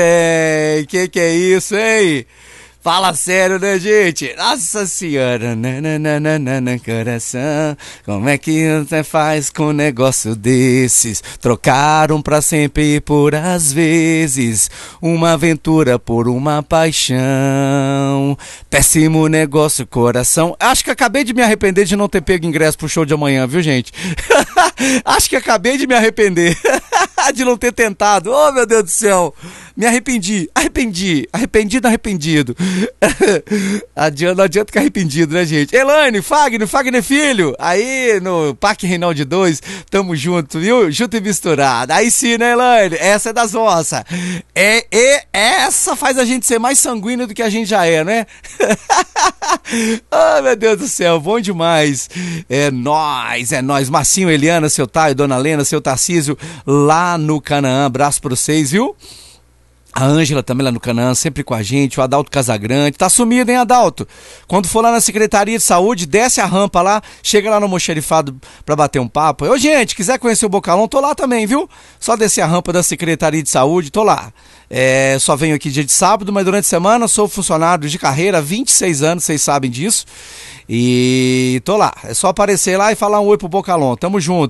Que é isso, hein? Fala sério, né, gente? Nossa senhora, nananana, coração, como é que você faz com um negócio desses? Trocaram pra sempre por às vezes, uma aventura por uma paixão. Péssimo negócio, coração. Acho que acabei de me arrepender de não ter pego ingresso pro show de amanhã, viu, gente? Acho que acabei de me arrepender de não ter tentado. Oh, meu Deus do céu. Me arrependi. Arrependido. Não adianta ficar arrependido, né, gente? Elaine, Fagner Filho, aí no Parque Reinaldo 2, tamo junto, viu? Junto e misturado. Aí sim, né, Elaine? Essa é das nossas. Essa faz a gente ser mais sanguíneo do que a gente já é, né? Oh, meu Deus do céu, bom demais. É nóis. Marcinho, Eliana, seu Taio, Dona Lena, seu Tarcísio, lá no Canaã. Abraço pra vocês, viu? A Ângela também lá no Canaã, sempre com a gente, o Adalto Casagrande, tá sumido, hein, Adalto? Quando for lá na Secretaria de Saúde, desce a rampa lá, chega lá no almoxarifado pra bater um papo. Ô, gente, quiser conhecer o Bocalão, tô lá também, viu? Só descer a rampa da Secretaria de Saúde, tô lá. Só venho aqui dia de sábado, mas durante a semana sou funcionário de carreira há 26 anos, vocês sabem disso. E tô lá, é só aparecer lá e falar um oi pro Bocalão, tamo junto.